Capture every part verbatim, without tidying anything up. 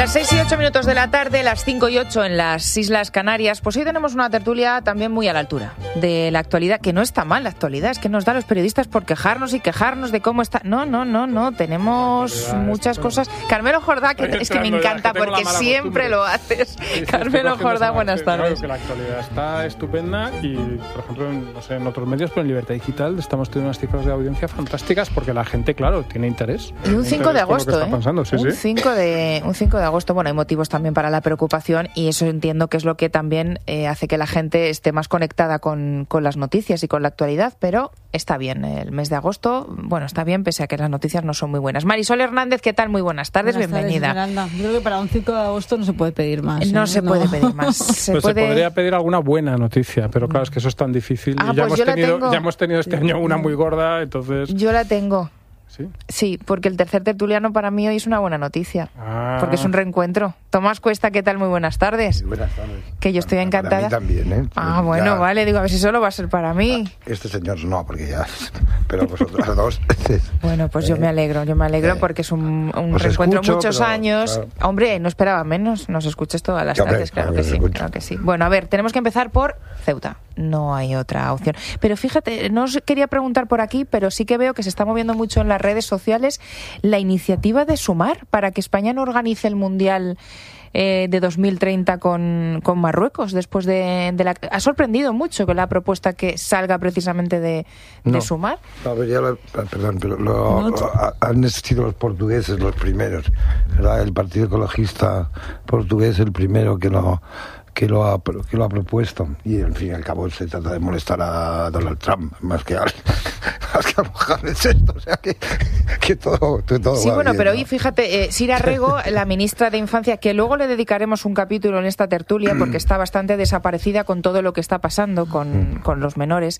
Las seis y ocho minutos de la tarde, las cinco y ocho en las Islas Canarias, pues hoy tenemos una tertulia también muy a la altura de la actualidad, que no está mal la actualidad, es que nos da a los periodistas por quejarnos y quejarnos de cómo está. No, no, no, no, tenemos muchas cosas. Carmelo Jordá, que es que me encanta porque siempre lo haces. Carmelo Jordá, buenas tardes. Claro que la actualidad está estupenda y, por ejemplo, en, no sé, en otros medios, pero en Libertad Digital estamos teniendo unas cifras de audiencia fantásticas porque la gente, claro, tiene interés. Y un cinco de agosto, ¿eh? Sí, un, sí. cinco de, un cinco de agosto, bueno, hay motivos también para la preocupación y eso entiendo que es lo que también eh, hace que la gente esté más conectada con, con las noticias y con la actualidad, pero está bien el mes de agosto, bueno, está bien pese a que las noticias no son muy buenas. Marisol Hernández, ¿qué tal? Muy buenas tardes, buenas bienvenida. Tardes, Esmeralda. Yo creo que para un cinco de agosto no se puede pedir más. No ¿eh? se no. puede pedir más. Se, pues puede... se podría pedir alguna buena noticia, pero claro, es que eso es tan difícil. Ah, y ya, pues hemos tenido, tengo. ya hemos tenido este año una muy gorda, entonces... Yo la tengo. ¿Sí? Sí, porque el tercer tertuliano para mí hoy es una buena noticia. Ah. Porque es un reencuentro. Tomás Cuesta, ¿qué tal? Muy buenas tardes. Sí, buenas tardes. Que yo estoy para, encantada. Para mí también, ¿eh? Ah, bueno, ya... vale. Digo, a ver si solo va a ser para mí. Este señor no, porque ya... Pero vosotros dos... Bueno, pues yo me alegro, yo me alegro eh, porque es un, un os reencuentro escucho, muchos pero, años. claro. Hombre, no esperaba menos. Nos escuches todas las Sí, hombre, tardes, claro, claro que que sí, escucho. claro que sí. Bueno, a ver, tenemos que empezar por Ceuta. No hay otra opción. Pero fíjate, no os quería preguntar por aquí, pero sí que veo que se está moviendo mucho en las redes sociales la iniciativa de Sumar para que España no organice el Mundial eh, de dos mil treinta con, con Marruecos. Después de, de la... Ha sorprendido mucho que la propuesta que salga precisamente de, de No. Sumar. No, pero ya lo- perdón, pero lo, No, lo- ha- han sido los portugueses los primeros. ¿Verdad? El Partido Ecologista portugués el primero que lo que lo ha que lo ha propuesto y al fin y al cabo se trata de molestar a Donald Trump más que a más que a Mohamed esto, o sea que, que todo, que todo Sí, va bueno, bien, pero ¿no? hoy fíjate, eh, Sira Rego, la ministra de Infancia, que luego le dedicaremos un capítulo en esta tertulia porque está bastante desaparecida con todo lo que está pasando con, con los menores.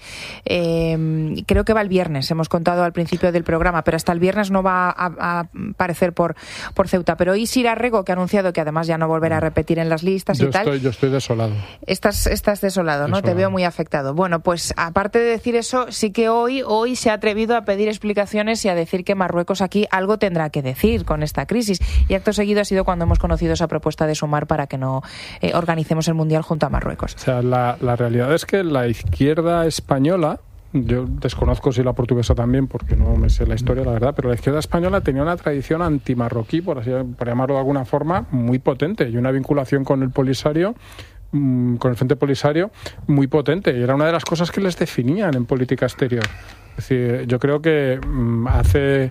Eh, creo que va el viernes, hemos contado al principio del programa, pero hasta el viernes no va a, a aparecer por, por Ceuta. Pero hoy Sira Rego, que ha anunciado que además ya no volverá a repetir en las listas Yo y tal. estoy, yo estoy desolado. Estás, estás desolado, ¿no? Desolado. Te veo muy afectado. Bueno, pues aparte de decir eso, sí que hoy, hoy se ha atrevido a pedir explicaciones y a decir que Marruecos aquí algo tendrá que decir con esta crisis. Y acto seguido ha sido cuando hemos conocido esa propuesta de Sumar para que no eh, organicemos el Mundial junto a Marruecos. O sea, la, la realidad es que la izquierda española, yo desconozco si la portuguesa también, porque no me sé la historia, la verdad, pero la izquierda española tenía una tradición antimarroquí, por así por llamarlo de alguna forma, muy potente y una vinculación con el Polisario, mmm, con el Frente Polisario, muy potente. Y era una de las cosas que les definían en política exterior. Es decir, yo creo que mmm, hace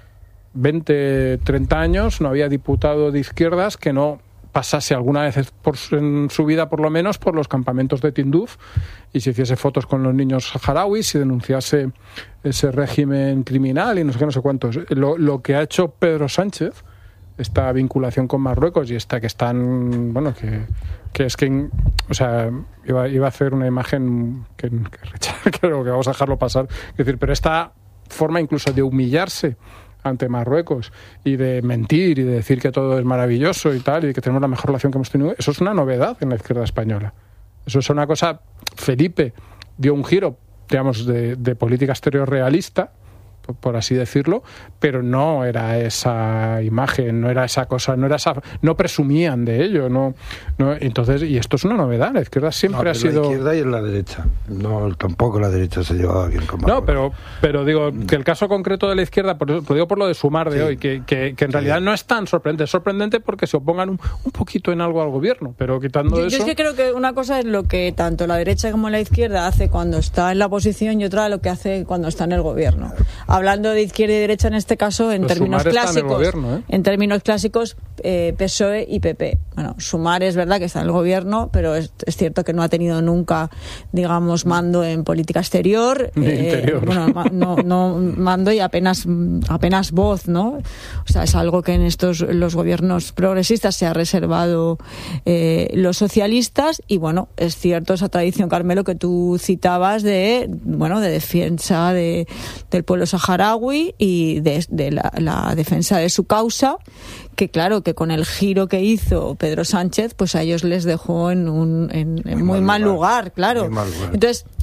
veinte, treinta años no había diputado de izquierdas que no pasase alguna vez por, en su vida por lo menos por los campamentos de Tinduf y se hiciese fotos con los niños saharauis y denunciase ese régimen criminal y no sé qué, no sé cuántos. Lo, lo que ha hecho Pedro Sánchez, esta vinculación con Marruecos y esta que están, bueno, que, que es que, o sea, iba, iba a hacer una imagen que, que, rechazo, creo que vamos a dejarlo pasar, es decir, pero esta forma incluso de humillarse ante Marruecos y de mentir y de decir que todo es maravilloso y tal y que tenemos la mejor relación que hemos tenido, eso es una novedad en la izquierda española. Eso es una cosa... Felipe dio un giro, digamos, de, de política exterior realista, por, por así decirlo, pero no era esa imagen, no era esa cosa, no era esa, no presumían de ello, no, no entonces, y esto es una novedad, la izquierda siempre No, ha sido... la izquierda y en la derecha. No, tampoco la derecha se llevaba bien con No, Marruecos. pero, pero digo que el caso concreto de la izquierda, por, lo digo por lo de Sumar de Sí. hoy, que, que, que en realidad Sí. no es tan sorprendente. Es sorprendente porque se opongan un, un poquito en algo al gobierno, pero quitando Yo, yo eso... es que creo que una cosa es lo que tanto la derecha como la izquierda hace cuando está en la oposición y otra lo que hace cuando está en el gobierno. Hablando de izquierda y derecha en este caso, en Pues términos Sumar está en el clásicos, gobierno, ¿eh? en términos clásicos, eh, P S O E y P P. Bueno, Sumar es verdad que está en el gobierno, pero es, es cierto que no ha tenido nunca, digamos, mando en política exterior. Ni interior. Bueno, ma- no, no mando y apenas, apenas voz, ¿no? O sea, es algo que en estos los gobiernos progresistas se ha reservado eh, los socialistas y bueno, es cierto esa tradición, Carmelo, que tú citabas de, bueno, de defensa de, del pueblo saharaui y de, de la, la defensa de su causa, que claro, que con el giro que hizo Pedro Sánchez, pues a ellos les dejó en un en, en muy, Muy mal mal lugar, lugar, claro. muy mal lugar. Entonces,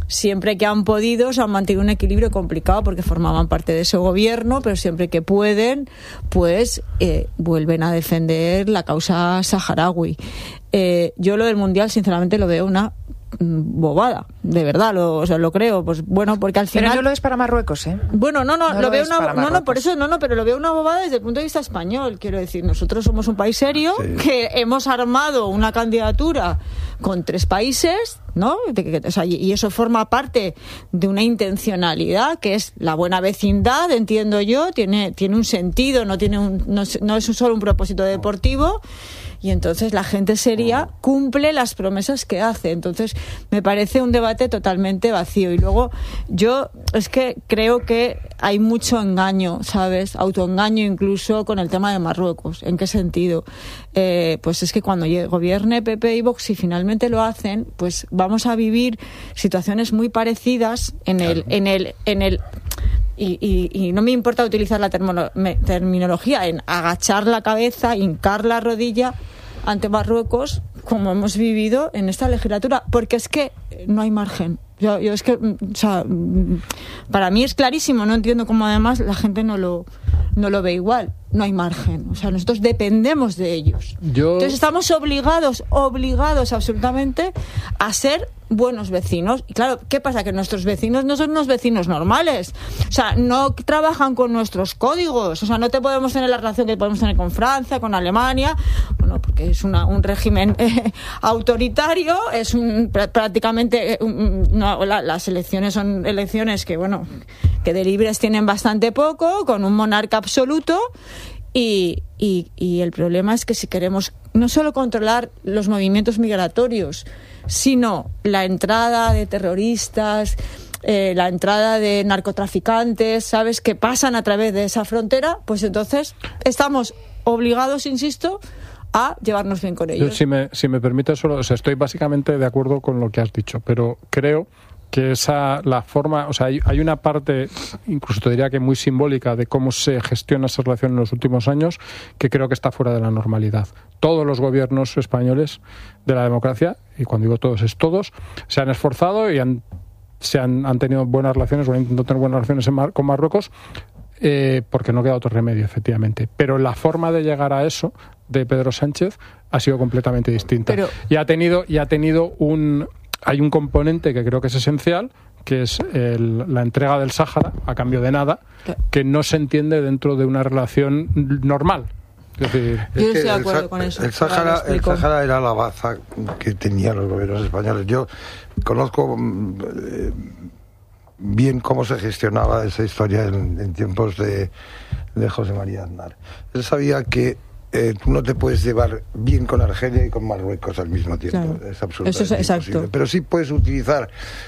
siempre que han podido se han mantenido un equilibrio complicado porque formaban parte de ese gobierno, pero siempre que pueden, pues eh, vuelven a defender la causa saharaui. Eh, yo lo del Mundial, sinceramente, lo veo una bobada, de verdad, lo, o sea, lo creo, pues bueno, porque al final... Pero no lo es para Marruecos, ¿eh? Bueno, no, no, no lo, lo veo es una... para No, no, Marruecos. por eso, no, no, pero lo veo una bobada desde el punto de vista español, quiero decir, nosotros somos un país serio, sí, que hemos armado una candidatura con tres países, ¿no? De que, o sea, y eso forma parte de una intencionalidad que es la buena vecindad, entiendo yo, tiene, tiene un sentido, no, tiene un, no, no es solo un propósito deportivo. Y entonces la gente seria cumple las promesas que hace. Entonces me parece un debate totalmente vacío. Y luego yo es que creo que hay mucho engaño, ¿sabes? Autoengaño incluso con el tema de Marruecos. ¿En qué sentido? Eh, pues es que cuando gobierne P P y Vox, si finalmente lo hacen, pues vamos a vivir situaciones muy parecidas en el... En el, en el Y, y, y no me importa utilizar la termo- me, terminología en agachar la cabeza, hincar la rodilla ante Marruecos, como hemos vivido en esta legislatura, porque es que no hay margen. Yo, yo es que, o sea, para mí es clarísimo, no entiendo cómo además la gente no lo, no lo ve igual. No hay margen, o sea, nosotros dependemos de ellos. Yo... Entonces estamos obligados, obligados absolutamente a ser buenos vecinos. Y claro, ¿qué pasa? Que nuestros vecinos no son unos vecinos normales. O sea, no trabajan con nuestros códigos. O sea, no te podemos tener la relación que podemos tener con Francia, con Alemania. Bueno, porque es una, un régimen eh, autoritario, es un, prácticamente... Eh, un, no, la, las elecciones son elecciones que, bueno, que de libres tienen bastante poco, con un monarca absoluto. Y, y, y el problema es que si queremos no solo controlar los movimientos migratorios, sino la entrada de terroristas, eh, la entrada de narcotraficantes, ¿sabes?, que pasan a través de esa frontera, pues entonces estamos obligados, insisto, a llevarnos bien con ellos. Yo, si me, si me permite, solo, o sea, estoy básicamente de acuerdo con lo que has dicho, pero creo que esa la forma, o sea, hay, hay una parte, incluso te diría que muy simbólica, de cómo se gestiona esa relación en los últimos años, que creo que está fuera de la normalidad. Todos los gobiernos españoles de la democracia, y cuando digo todos es todos, se han esforzado y han, se han, han tenido buenas relaciones, o han intentado tener buenas relaciones en Mar, con Marruecos, eh, porque no queda otro remedio, efectivamente. Pero la forma de llegar a eso de Pedro Sánchez ha sido completamente distinta. Pero... Y ha tenido, y ha tenido un... Hay un componente que creo que es esencial, que es el, la entrega del Sáhara a cambio de nada, que no se entiende dentro de una relación normal. Es decir, yo no estoy de el, acuerdo con eso. El Sáhara, el Sáhara era la baza que tenían los gobiernos españoles. Yo conozco eh, bien cómo se gestionaba esa historia en, en tiempos de, de José María Aznar. Él sabía que Eh, tú no te puedes llevar bien con Argelia y con Marruecos al mismo tiempo. Claro. Es absolutamente Eso es imposible. exacto. Pero sí puedes utilizar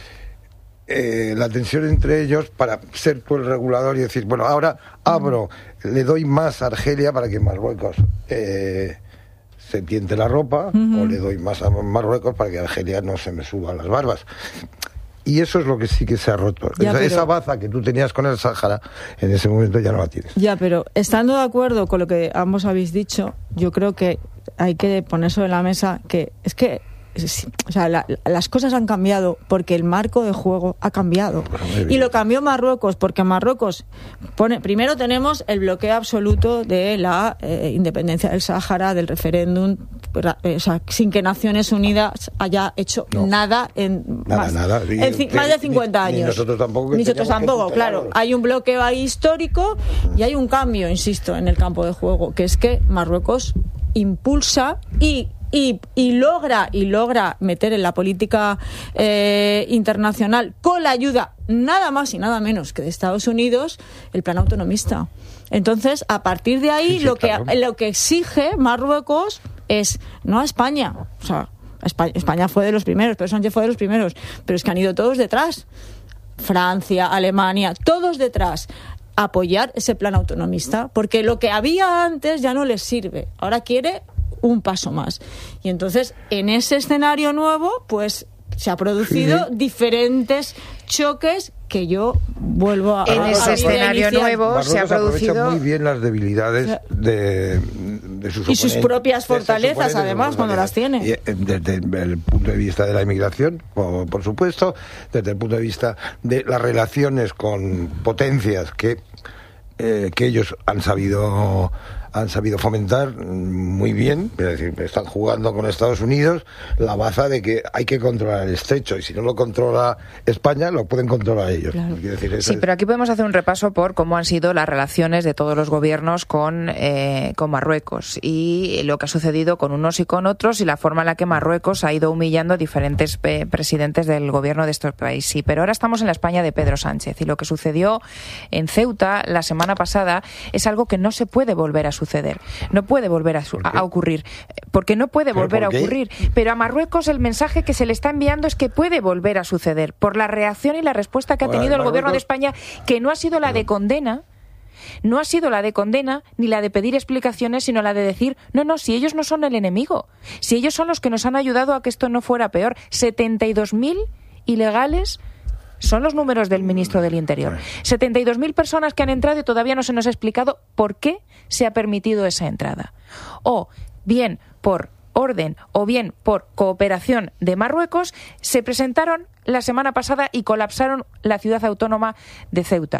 eh, la tensión entre ellos para ser tú el regulador y decir, bueno, ahora abro, uh-huh. le doy más a Argelia para que Marruecos eh, se tiente la ropa, uh-huh. o le doy más a Marruecos para que Argelia no se me suba las barbas. Y eso es lo que sí que se ha roto. Ya, esa, pero... esa baza que tú tenías con el Sáhara, en ese momento ya no la tienes. Ya, pero estando de acuerdo con lo que ambos habéis dicho, yo creo que hay que poner sobre la mesa que es que o sea, la, las cosas han cambiado porque el marco de juego ha cambiado. Y lo cambió Marruecos, porque Marruecos pone, primero tenemos el bloqueo absoluto de la eh, independencia del Sáhara, del referéndum, o sea, sin que Naciones Unidas haya hecho no. nada en nada, más, nada. en ci- más de cincuenta ni, años. Ni nosotros tampoco. Que ni nosotros tampoco, claro. Hay un bloqueo ahí histórico y hay un cambio, insisto, en el campo de juego, que es que Marruecos impulsa y Y, y logra y logra meter en la política eh, internacional, con la ayuda nada más y nada menos que de Estados Unidos, el plan autonomista. Entonces, a partir de ahí, sí, sí, lo que claro. lo que exige Marruecos es no a España, o sea, España, España fue de los primeros, pero Sánchez fue de los primeros, pero es que han ido todos detrás, Francia, Alemania, todos detrás, apoyar ese plan autonomista, porque lo que había antes ya no les sirve. Ahora quiere un paso más. Y entonces, en ese escenario nuevo, pues se ha producido sí. diferentes choques que yo vuelvo a... En ese escenario nuevo Marruecos se ha producido... aprovecha muy bien las debilidades de, de de sus y sus propias fortalezas, sus además, cuando las tiene. Y, desde el punto de vista de la inmigración, por, por supuesto, desde el punto de vista de las relaciones con potencias que, eh, que ellos han sabido han sabido fomentar muy bien, es decir, están jugando con Estados Unidos la baza de que hay que controlar el estrecho, y si no lo controla España, lo pueden controlar ellos. Claro. Decir, sí, es... pero aquí podemos hacer un repaso por cómo han sido las relaciones de todos los gobiernos con, eh, con Marruecos, y lo que ha sucedido con unos y con otros, y la forma en la que Marruecos ha ido humillando a diferentes eh, presidentes del gobierno de estos países. Sí, pero ahora estamos en la España de Pedro Sánchez, y lo que sucedió en Ceuta la semana pasada es algo que no se puede volver a suceder. No puede volver a, su- a ocurrir. Porque no puede volver a ocurrir. Pero a Marruecos el mensaje que se le está enviando es que puede volver a suceder por la reacción y la respuesta que ha tenido el gobierno de España, que no ha sido la de condena, no ha sido la de condena ni la de pedir explicaciones, sino la de decir, no, no, si ellos no son el enemigo, si ellos son los que nos han ayudado a que esto no fuera peor. setenta y dos mil ilegales son los números del ministro del Interior. setenta y dos mil personas que han entrado y todavía no se nos ha explicado por qué se ha permitido esa entrada. O bien por orden o bien por cooperación de Marruecos, se presentaron la semana pasada y colapsaron la ciudad autónoma de Ceuta.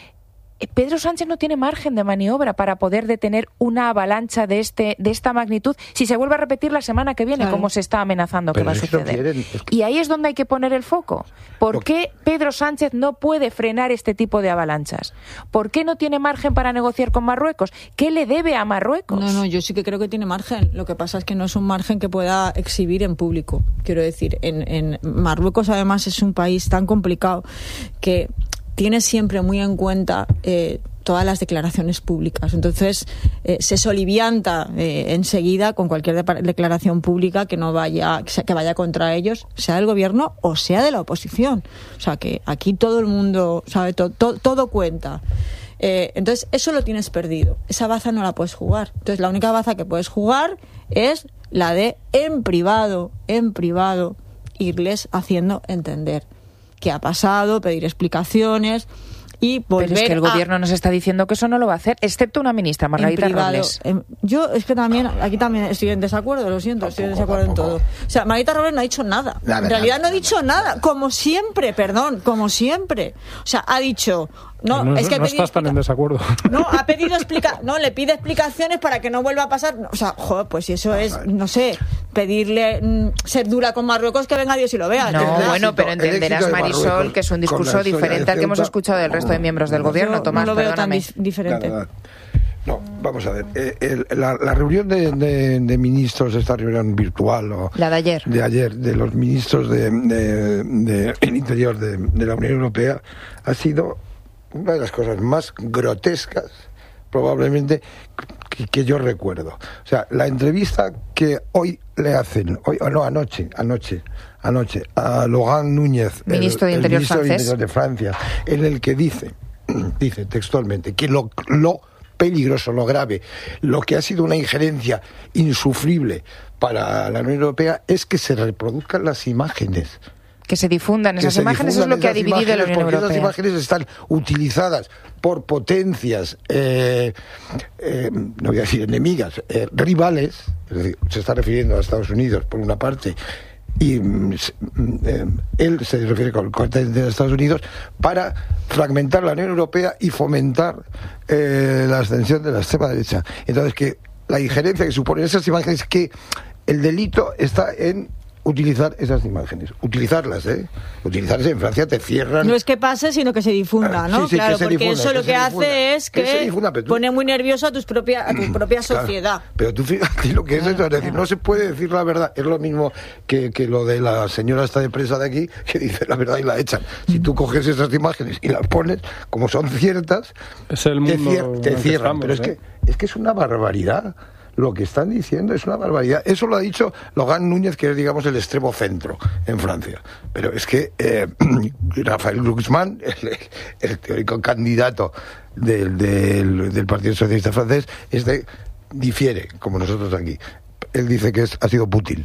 Pedro Sánchez no tiene margen de maniobra para poder detener una avalancha de este de esta magnitud si se vuelve a repetir la semana que viene, claro, como se está amenazando que Pero va a si suceder. no quieren, es que... Y ahí es donde hay que poner el foco. ¿Por qué Pedro Sánchez no puede frenar este tipo de avalanchas? ¿Por qué no tiene margen para negociar con Marruecos? ¿Qué le debe a Marruecos? No, no, yo sí que creo que tiene margen. Lo que pasa es que no es un margen que pueda exhibir en público. Quiero decir, en, en Marruecos además es un país tan complicado que tiene siempre muy en cuenta eh, todas las declaraciones públicas. Entonces, eh, se solivianta eh, enseguida con cualquier de- declaración pública que no vaya, que, sea, que vaya contra ellos, sea del gobierno o sea de la oposición. O sea, que aquí todo el mundo sabe, to- to- todo cuenta. Eh, entonces, eso lo tienes perdido. Esa baza no la puedes jugar. Entonces, la única baza que puedes jugar es la de, en privado, en privado, irles haciendo entender qué ha pasado, pedir explicaciones y volver. Pero es que el gobierno a... nos está diciendo que eso no lo va a hacer, excepto una ministra, Margarita Robles. Eh, yo es que también, aquí también estoy en desacuerdo, lo siento, estoy en desacuerdo en todo. O sea, Margarita Robles no ha dicho nada. nada en realidad nada, no ha dicho nada, nada, como siempre, perdón, como siempre. O sea, ha dicho... No, no, es que no estás tan en desacuerdo. No, ha pedido explica, no, le pide explicaciones para que no vuelva a pasar. O sea, joder, pues si eso es, no sé, pedirle mm, ser dura con Marruecos, que venga Dios y lo vea. No, ¿verdad? bueno, pero El éxito entenderás, de Marisol, Marruecos que es un discurso con la historia diferente de al que hemos Ceuta. escuchado del resto de miembros del gobierno. Yo Tomás, no lo veo tan perdóname. dif- diferente. Nada, nada. No, vamos a ver. Eh, el- la, la reunión de, de- de ministros, esta reunión virtual o La de ayer. de ayer, de los ministros de, de- de- del Interior de, de la Unión Europea, ha sido una de las cosas más grotescas, probablemente, que, que yo recuerdo. O sea, la entrevista que hoy le hacen, hoy, oh, no, anoche, anoche, anoche, a Laurent Núñez, Ministro de el, el Interior ministro de francés. Interior de Francia, en el que dice, dice textualmente, que lo, lo peligroso, lo grave, lo que ha sido una injerencia insufrible para la Unión Europea es que se reproduzcan las imágenes. Que se difundan Que esas se imágenes, eso es lo difundan que ha esas dividido la imágenes, Unión porque Europea. esas imágenes están utilizadas por potencias, eh, eh, no voy a decir enemigas, eh, rivales, es decir, se está refiriendo a Estados Unidos por una parte, y mm, eh, él se refiere con el corte de Estados Unidos para fragmentar la Unión Europea y fomentar eh, la ascensión de la extrema derecha. Entonces, que la injerencia que suponen esas imágenes, que el delito está en utilizar esas imágenes, utilizarlas, ¿eh? Utilizarlas en Francia te cierran. No es que pase, sino que se difunda, ¿no? Sí, sí, claro, que se porque difunda, eso lo que que, se hace difunda. es Que se que difunda, pero tú- pone muy nervioso a tus propia, a tu propia Claro, sociedad. pero tú fíjate lo que es Claro, eso, es decir, claro. no se puede decir la verdad. Es lo mismo que, que lo de la señora esta de presa de aquí, que dice la verdad y la echan. Si tú coges esas imágenes y las pones, como son ciertas, Es el te, mundo cier- en te el que cierran. estamos, Pero es, ¿eh? que, es que es una barbaridad. Lo que están diciendo es una barbaridad. Eso lo ha dicho Laurent Núñez, que es, digamos, el extremo centro en Francia. Pero es que eh, Rafael Glucksmann, el, el teórico candidato del, del, del Partido Socialista francés, este difiere, como nosotros aquí. Él dice que es, ha sido Putin.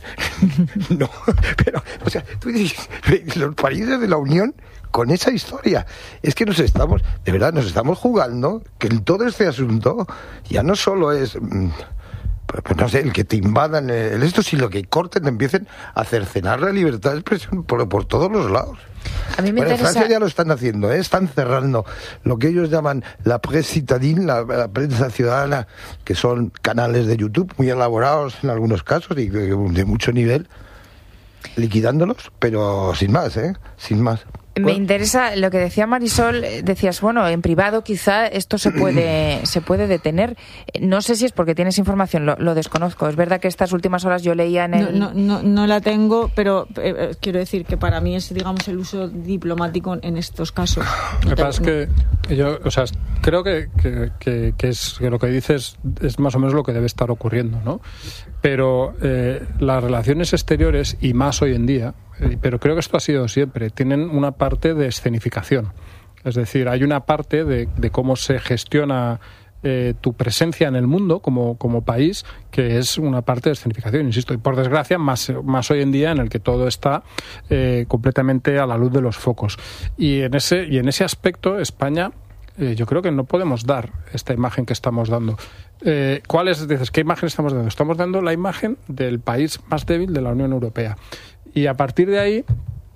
No, pero, o sea, tú dices, los países de la Unión con esa historia, es que nos estamos, de verdad, nos estamos jugando que en todo este asunto ya no solo es... pues no sé, el que te invadan, el esto, si lo que corten, te empiecen a cercenar la libertad de expresión por, por todos los lados. A mí me bueno, interesa... en Francia ya lo están haciendo, ¿eh? Están cerrando lo que ellos llaman la presse citadine, la, la prensa ciudadana, que son canales de YouTube muy elaborados en algunos casos y de, de mucho nivel, liquidándolos, pero sin más, ¿eh? Sin más. Me bueno. interesa lo que decía Marisol. Decías, bueno, en privado quizá esto se puede se puede detener. No sé si es porque tienes información, lo, lo desconozco. Es verdad que estas últimas horas yo leía en el... No, no, no, no la tengo, pero eh, quiero decir que para mí es, digamos, el uso diplomático en estos casos. Lo que pasa es que yo, o sea, creo que, que, que, que, es, que lo que dices es más o menos lo que debe estar ocurriendo, ¿no? Pero eh, las relaciones exteriores, y más hoy en día, pero creo que esto ha sido siempre, tienen una parte de escenificación. Es decir, hay una parte de, de cómo se gestiona eh, tu presencia en el mundo como, como país, que es una parte de escenificación, insisto, y por desgracia más, más hoy en día, en el que todo está eh, completamente a la luz de los focos. Y en ese, y en ese aspecto, España, eh, yo creo que no podemos dar esta imagen que estamos dando. Eh, ¿cuál es, dices, qué imagen estamos dando? Estamos dando la imagen del país más débil de la Unión Europea. Y a partir de ahí,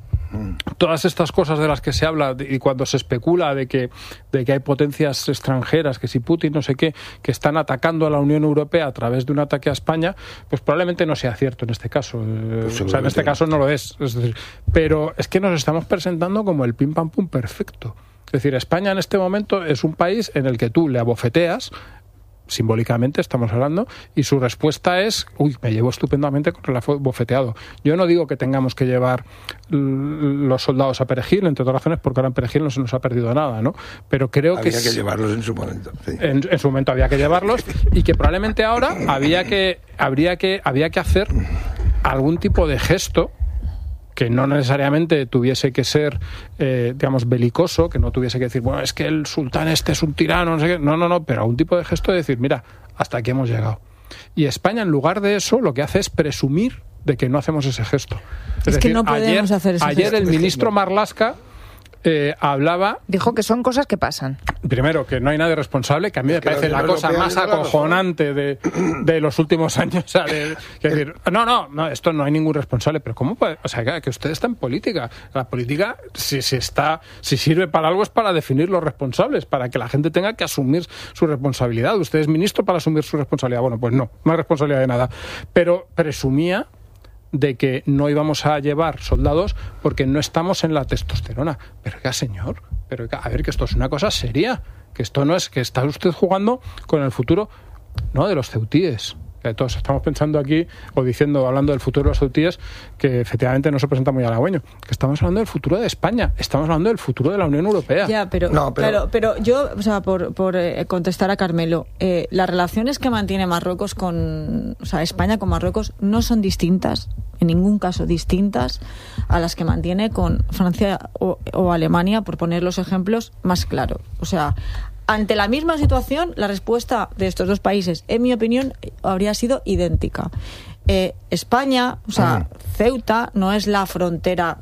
todas estas cosas de las que se habla y cuando se especula de que, de que hay potencias extranjeras, que si Putin no sé qué, que están atacando a la Unión Europea a través de un ataque a España, pues probablemente no sea cierto en este caso. Pues o sea, en este caso no lo es. Es decir, pero es que nos estamos presentando como el pim pam pum perfecto. Es decir, España en este momento es un país en el que tú le abofeteas, simbólicamente estamos hablando, y su respuesta es, uy, me llevo estupendamente con el bofeteado. Yo no digo que tengamos que llevar los soldados a Perejil, entre otras razones, porque ahora en Perejil no se nos ha perdido nada, ¿no? Pero creo había que... Había que llevarlos en su momento. Sí. En, en su momento había que llevarlos, y que probablemente ahora había que, habría que, había que hacer algún tipo de gesto que no necesariamente tuviese que ser, eh, digamos, belicoso, que no tuviese que decir, bueno, es que el sultán este es un tirano, no sé qué. No, no, no, pero algún tipo de gesto de decir, mira, hasta aquí hemos llegado. Y España, en lugar de eso, lo que hace es presumir de que no hacemos ese gesto. Es, es decir, que no podemos ayer, hacer ese ayer gesto. el ministro Marlaska eh, hablaba... Dijo que son cosas que pasan. Primero, que no hay nadie responsable, que a mí me parece la cosa más acojonante de, de los últimos años. O sea, de, de decir, no, no, no, esto no hay ningún responsable. Pero ¿cómo puede? O sea, que, que usted está en política. La política, si, si, está, si sirve para algo, es para definir los responsables, para que la gente tenga que asumir su responsabilidad. Usted es ministro para asumir su responsabilidad. Bueno, pues no, no hay responsabilidad de nada. Pero presumía de que no íbamos a llevar soldados porque no estamos en la testosterona. Pero ya, señor, pero a ver, que esto es una cosa seria, que esto no es, que está usted jugando con el futuro, no, de los ceutíes. Que todos estamos pensando aquí, o diciendo, hablando del futuro de los ceutíes, que efectivamente no se presenta muy halagüeño, que estamos hablando del futuro de España, estamos hablando del futuro de la Unión Europea. Ya, pero, no, pero... Claro, pero yo, o sea, por, por eh, contestar a Carmelo, eh, las relaciones que mantiene Marruecos con, o sea, España con Marruecos no son distintas, en ningún caso distintas, a las que mantiene con Francia o, o Alemania, por poner los ejemplos más claros. O sea, ante la misma situación, la respuesta de estos dos países, en mi opinión, habría sido idéntica. Eh, España, o sea, Ceuta no es la frontera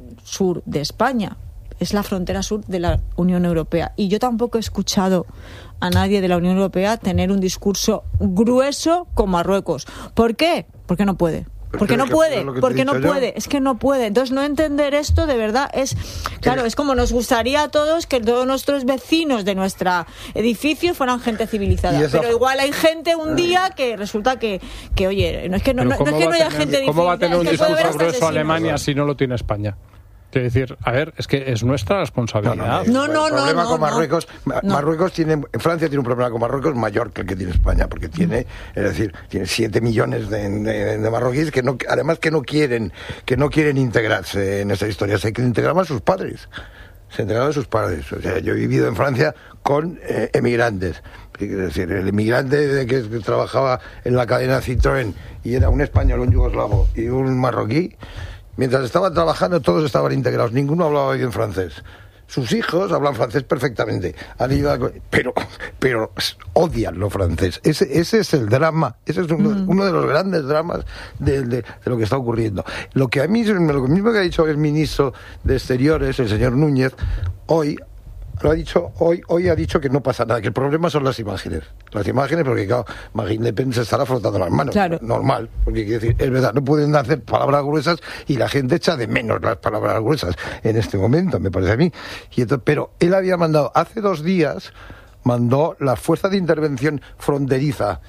sur de España, es la frontera sur de la Unión Europea. Y yo tampoco he escuchado a nadie de la Unión Europea tener un discurso grueso con Marruecos. ¿Por qué? Porque no puede. Porque no puede, porque no puede, es que no puede. Entonces, no entender esto de verdad es, claro, es como nos gustaría a todos que todos nuestros vecinos de nuestro edificio fueran gente civilizada. Pero igual hay gente un día que resulta que, que oye, no es que no, no, no es que no haya gente ¿Cómo va a tener un discurso grueso Alemania vecinos? Si no lo tiene España? Quiero decir, a ver, es que es nuestra responsabilidad. No, no, no. El problema no, con Marruecos, no. Marruecos tiene, Francia tiene un problema con Marruecos mayor que el que tiene España, porque tiene, es decir, tiene siete millones de, de, de marroquíes que no, además que no quieren, que no quieren integrarse en esa historia, se quieren integrar a sus padres. Se integraron a sus padres. O sea, yo he vivido en Francia con eh, emigrantes. Es decir, el emigrante que, que trabajaba en la cadena Citroën y era un español, un yugoslavo y un marroquí. Mientras estaban trabajando, todos estaban integrados. Ninguno hablaba bien francés. Sus hijos hablan francés perfectamente. Han ido a... pero, pero odian lo francés. Ese, ese es el drama. Ese es uno, mm. uno de los grandes dramas de, de, de lo que está ocurriendo. Lo que a mí, lo mismo que ha dicho el ministro de Exteriores, el señor Núñez, hoy lo ha dicho hoy, hoy ha dicho que no pasa nada, que el problema son las imágenes. Las imágenes, porque claro, Marine Le Pen se estará frotando las manos. Claro. Normal, porque quiere decir, es verdad, no pueden hacer palabras gruesas y la gente echa de menos las palabras gruesas en este momento, me parece a mí. Y entonces, pero él había mandado, hace dos días, mandó las fuerzas de intervención fronteriza,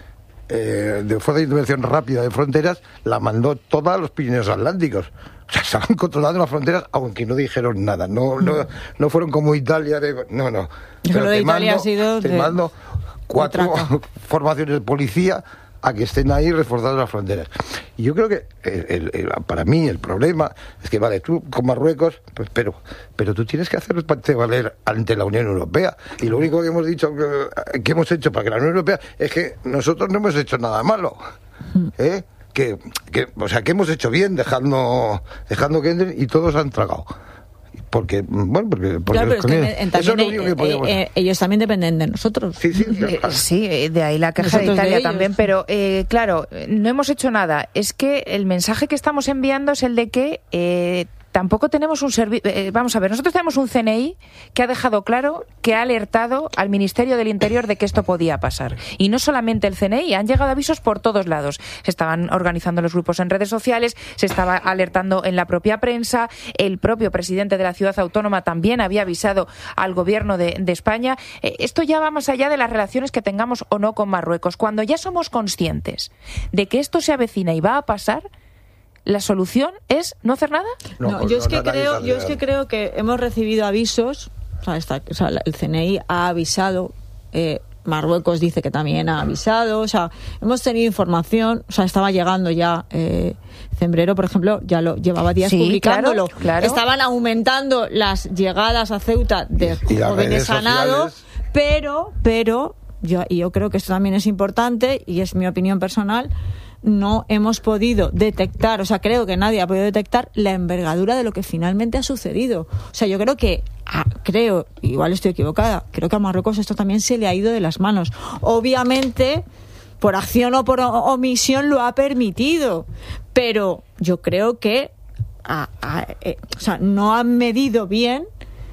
eh, de fuerza de intervención rápida de fronteras, la mandó todas a los Pirineos Atlánticos. O sea, estaban controlando las fronteras, aunque no dijeron nada. No, no, no fueron como Italia. De, no, no. Pero lo de Italia mando, ha sido. Te de, mando cuatro formaciones de policía a que estén ahí reforzando las fronteras. Y yo creo que el, el, el, para mí el problema es que, vale, tú con Marruecos, pues, pero, pero tú tienes que hacerte valer ante la Unión Europea. Y lo único que hemos dicho, que, que hemos hecho para que la Unión Europea es que nosotros no hemos hecho nada malo. ¿Eh? Que, que, o sea, que hemos hecho bien dejando, dejando que entren y todos han tragado. Porque, bueno, porque, porque claro, pero es que en, eso es lo único que podíamos eh, eh, ellos también dependen de nosotros. Sí, sí, claro. Eh, sí, de ahí la queja Nosotros de Italia de también, pero eh, claro, no hemos hecho nada. Es que el mensaje que estamos enviando es el de que eh, tampoco tenemos un servicio. Eh, vamos a ver, nosotros tenemos un C N I que ha dejado claro, que ha alertado al Ministerio del Interior de que esto podía pasar. Y no solamente el C N I, han llegado avisos por todos lados. Se estaban organizando los grupos en redes sociales, se estaba alertando en la propia prensa, el propio presidente de la ciudad autónoma también había avisado al gobierno de, de España. Eh, esto ya va más allá de las relaciones que tengamos o no con Marruecos. Cuando ya somos conscientes de que esto se avecina y va a pasar, ¿la solución es no hacer nada? No, No, pues yo es no, que nadie creo, sabe yo es nada. que creo que hemos recibido avisos, o sea, esta- o sea, el C N I ha avisado, eh, Marruecos dice que también ha avisado, o sea, hemos tenido información, o sea, estaba llegando ya eh, Cembrero, por ejemplo, ya lo llevaba días Sí, publicándolo. claro, claro. Estaban aumentando las llegadas a Ceuta de Y las jóvenes redes sanados, sociales. pero, pero yo, y yo creo que esto también es importante y es mi opinión personal. No hemos podido detectar, o sea, creo que nadie ha podido detectar la envergadura de lo que finalmente ha sucedido. O sea, yo creo que, ah, creo, igual estoy equivocada, creo que a Marruecos esto también se le ha ido de las manos. Obviamente, por acción o por omisión lo ha permitido, pero yo creo que ah, ah, eh, o sea, no han medido bien.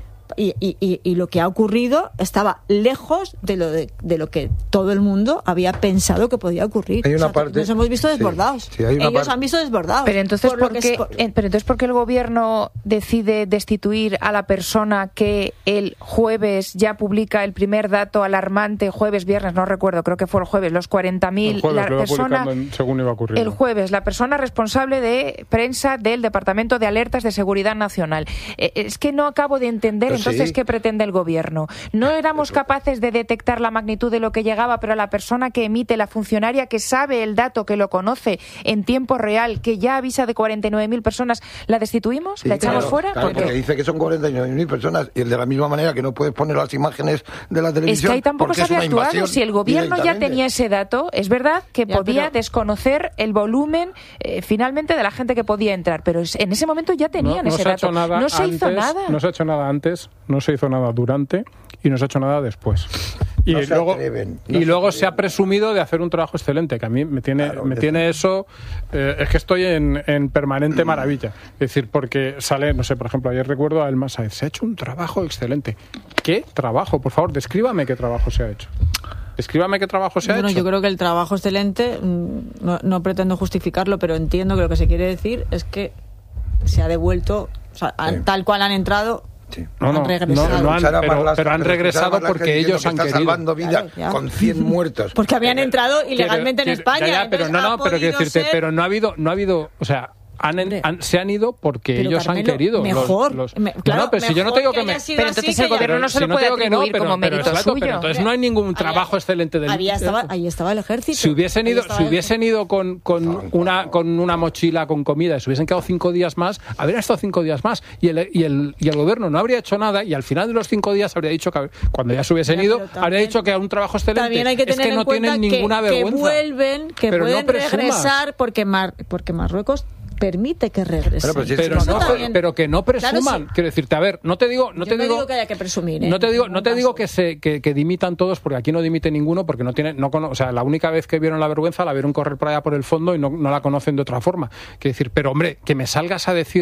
Y, y, y lo que ha ocurrido estaba lejos de lo de, de lo que todo el mundo había pensado que podía ocurrir. Hay una O sea, parte- nos hemos visto sí, desbordados. sí, hay una Ellos parte- han visto desbordados. Pero entonces, Por ¿por lo que qué, es- por- eh, pero entonces, ¿por qué el gobierno decide destituir a la persona que el jueves ya publica el primer dato alarmante, jueves, viernes, no recuerdo, creo que fue el jueves, los cuarenta mil, El jueves la lo iba persona, publicando en- según iba ocurriendo. el jueves, la persona responsable de prensa del Departamento de Alertas de Seguridad Nacional? Eh, es que no acabo de entender Pero entonces sí. qué pretende el gobierno. No éramos capaces de detectar la magnitud de lo que llegaba, pero la persona que emite, la funcionaria que sabe el dato, que lo conoce en tiempo real, que ya avisa de cuarenta y nueve mil personas, ¿la destituimos? Sí, ¿La echamos claro, fuera? claro, ¿Por qué? porque dice que son cuarenta y nueve mil personas y de la misma manera que no puedes poner las imágenes de la Es televisión. que ahí tampoco porque se es había una actuado. invasión Si el gobierno ya directamente. tenía ese dato, es verdad que Ya, podía pero- desconocer el volumen eh, finalmente de la gente que podía entrar, pero es- en ese momento ya tenían no, no ese se ha dato. hecho nada no se antes, hizo nada. No se ha hecho nada antes, no se hizo nada durante y no se ha hecho nada después. Y No se luego, atreven, no y se luego se ha atreven. presumido de hacer un trabajo excelente, que a mí me tiene, Claro, me de- tiene eso, eh, es que estoy en, en permanente maravilla. Es decir, porque sale, no sé, por ejemplo, ayer recuerdo a Elma Sáez, se ha hecho un trabajo excelente. ¿Qué trabajo? Por favor, descríbame qué trabajo se ha hecho. Descríbame qué trabajo se ha Bueno, hecho. yo creo que el trabajo excelente, mm, no, no pretendo justificarlo, pero entiendo que lo que se quiere decir es que se ha devuelto, o sea, han- Sí. tal cual han entrado, Sí. No, no, han regresado. no, no han- Sara pero, Marlaska, pero han pero regresado Sara Marlaska porque diciendo ellos que han está querido. salvando vidas Claro, ya. con cien muertos. porque habían Eh, entrado ilegalmente en Quiero- España. ya, ya, pero entonces no, ha no, pero quiero podido decirte, ser- pero no ha habido, no ha habido, o sea, han, Hombre. han- se han ido porque Pero, ellos Carmelo, han querido. los- mejor, los- me- No, claro, no, pero si yo no mejor te digo que que me. haya sido Pero así entonces que el ya- gobierno no se si lo puede te digo que no, atribuir pero- como pero mérito exacto, suyo. pero entonces no hay ningún trabajo excelente del. Había estaba, ahí estaba el ejército. Si hubiesen Ahí ido, estaba si el hubiesen ido con, con una con una mochila con comida y se hubiesen quedado cinco días más, habrían estado cinco días más y el, y el y el gobierno no habría hecho nada y al final de los cinco días habría dicho que cuando ya se hubiesen Ya, ido pero también- habría dicho que era un trabajo excelente. También hay que es tener que no en cuenta tienen ninguna que, vergüenza. que vuelven, que Pero no pueden presumas. regresar porque Mar, porque Marruecos permite que regresen. Bueno, pero si es- Pero, Eso no, también- pero que no presuman. Claro, sí. Quiero decirte, a ver, no te digo, no Yo te no digo, digo que haya que presumir, ¿eh? no te digo, En no te ningún digo caso. que se que, que dimitan todos, porque aquí no dimite ninguno, porque no tiene, no cono- o sea, la única vez que vieron la vergüenza la vieron correr por allá por el fondo y no, no la conocen de otra forma. Quiero decir, pero hombre, que me salgas a decir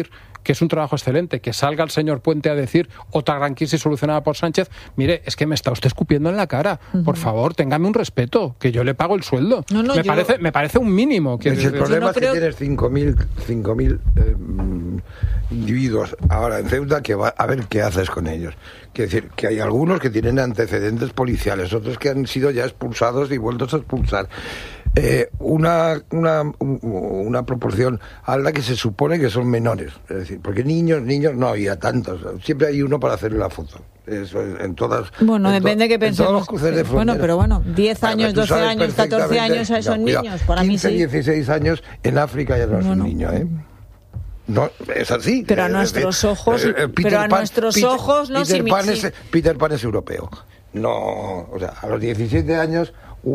que es un trabajo excelente, que salga el señor Puente a decir otra gran crisis solucionada por Sánchez, mire, es que me está usted escupiendo en la cara, uh-huh. por favor, téngame un respeto, que yo le pago el sueldo. No, no, me, yo... parece, me parece un mínimo. Que... El problema no es creo... que tienes cinco mil eh, individuos ahora en Ceuta que va a ver qué haces con ellos. Quiere decir, que hay algunos que tienen antecedentes policiales, otros que han sido ya expulsados y vueltos a expulsar. Eh, una, una, una proporción alta que se supone que son menores, es decir, porque niños, niños no había tantos, siempre hay uno para hacer la foto. Eso en todas. Bueno, en depende to, que pensemos. En todos los cruces de frontera. Bueno, pero bueno, diez años, doce años, catorce años son no, niños. Para quince, mí sí. dieciséis años en África ya no es bueno. un niño, ¿eh? No, es así. Pero a nuestros decir, ojos, eh, eh, pero a Pan, nuestros Peter, ojos no Peter si Pan es, Peter Pan es europeo. No, o sea, a los diecisiete años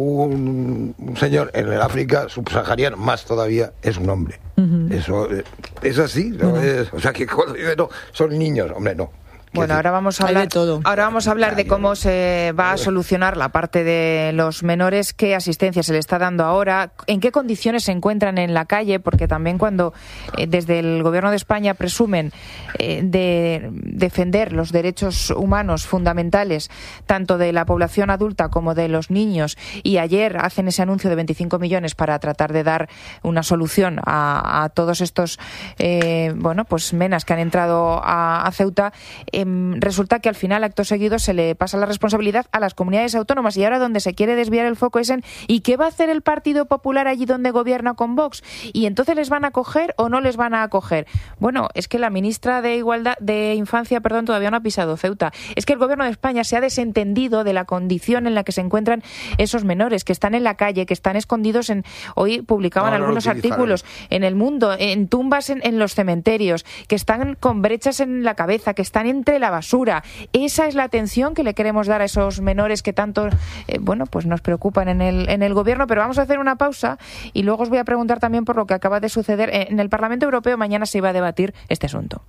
un, un señor en el África subsahariano, más todavía, es un hombre. Uh-huh. Eso eh, es así, ¿no? Uh-huh. es, o sea, que cuando dice no, son niños, hombre, no. Bueno, ahora vamos a hablar, ahora vamos a hablar de cómo se va a solucionar la parte de los menores, qué asistencia se le está dando ahora, en qué condiciones se encuentran en la calle, porque también cuando eh, desde el Gobierno de España presumen eh, de defender los derechos humanos fundamentales, tanto de la población adulta como de los niños, y ayer hacen ese anuncio de veinticinco millones para tratar de dar una solución a, a todos estos eh, bueno, pues menas que han entrado a, a Ceuta, eh, resulta que al final, acto seguido, se le pasa la responsabilidad a las comunidades autónomas, y ahora donde se quiere desviar el foco es en ¿y qué va a hacer el Partido Popular allí donde gobierna con Vox? ¿Y entonces les van a acoger o no les van a acoger? Bueno, es que la ministra de Igualdad de Infancia, perdón, todavía no ha pisado Ceuta. Es que el Gobierno de España se ha desentendido de la condición en la que se encuentran esos menores, que están en la calle, que están escondidos en... Hoy publicaban no, no algunos artículos en El Mundo, en tumbas en, en los cementerios, que están con brechas en la cabeza, que están entre la basura. Esa es la atención que le queremos dar a esos menores que tanto eh, bueno, pues nos preocupan en el, en el gobierno. Pero vamos a hacer una pausa y luego os voy a preguntar también por lo que acaba de suceder en el Parlamento Europeo. Mañana se iba a debatir este asunto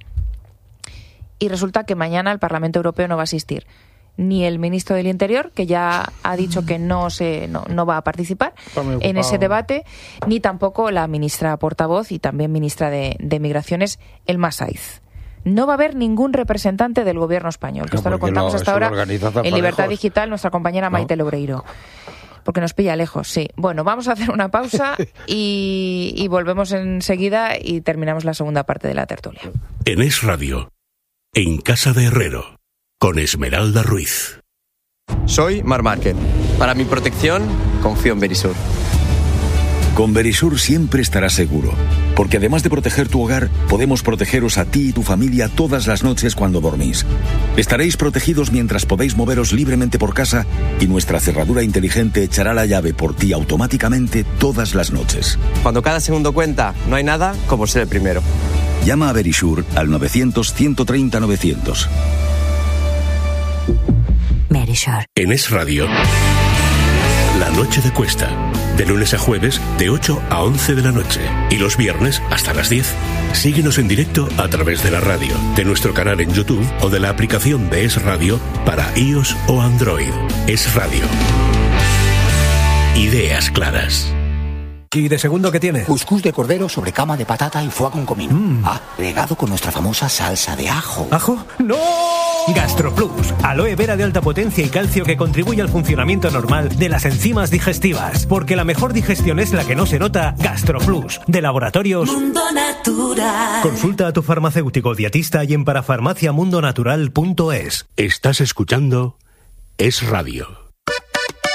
y resulta que mañana el Parlamento Europeo no va a asistir ni el ministro del Interior, que ya ha dicho que no se no, no va a participar en ese debate, ni tampoco la ministra portavoz y también ministra de, de Migraciones, Elma Saiz. No va a haber ningún representante del gobierno español, que no, esto lo contamos no, hasta ahora en Libertad lejos. Digital, nuestra compañera ¿No? Maite Loureiro. Porque nos pilla lejos, sí. Bueno, vamos a hacer una pausa y, y volvemos enseguida y terminamos la segunda parte de la tertulia. En Es Radio, en Casa de Herrero, con Esmeralda Ruiz. Soy Mar Márquez. Para mi protección, confío en Verisur. Con Verisur siempre estarás seguro, porque además de proteger tu hogar, podemos protegeros a ti y tu familia todas las noches cuando dormís. Estaréis protegidos mientras podéis moveros libremente por casa y nuestra cerradura inteligente echará la llave por ti automáticamente todas las noches. Cuando cada segundo cuenta, no hay nada como ser el primero. Llama a Verisur al novecientos, ciento treinta, novecientos. Verisur. En Es Radio, La Noche de Cuesta. De lunes a jueves, de ocho a once de la noche. Y los viernes, hasta las diez. Síguenos en directo a través de la radio, de nuestro canal en YouTube o de la aplicación de Es Radio para iOS o Android. Es Radio. Ideas claras. ¿Y de segundo qué tiene? Cuscús de cordero sobre cama de patata y foie con comino. Mm. Ah, regado con nuestra famosa salsa de ajo. ¿Ajo? ¡No! GastroPlus, aloe vera de alta potencia y calcio que contribuye al funcionamiento normal de las enzimas digestivas. Porque la mejor digestión es la que no se nota. GastroPlus, de Laboratorios Mundo Natural. Consulta a tu farmacéutico dietista y en parafarmaciamundonatural punto es. Estás escuchando Es Radio.